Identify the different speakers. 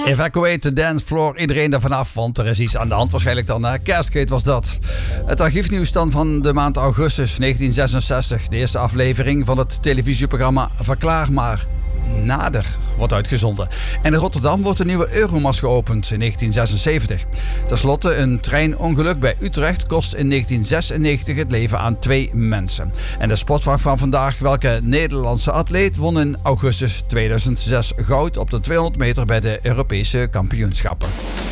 Speaker 1: Evacuate the dance floor. Iedereen er vanaf, want er is iets aan de hand. Waarschijnlijk dan Cascade was dat. Het archiefnieuws dan van de maand augustus 1966. De eerste aflevering van het televisieprogramma Verklaar maar. Nader wordt uitgezonden. En in Rotterdam wordt een nieuwe Euromas geopend in 1976. Ten slotte, een treinongeluk bij Utrecht kost in 1996 het leven aan 2 mensen. En de sportvraag van vandaag: welke Nederlandse atleet won in augustus 2006 goud op de 200 meter bij de Europese kampioenschappen?